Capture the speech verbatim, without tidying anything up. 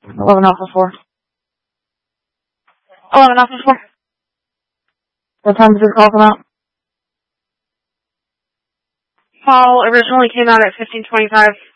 eleven Alpha four. eleven Alpha four. What time did your call come out? Call originally came out at fifteen twenty-five.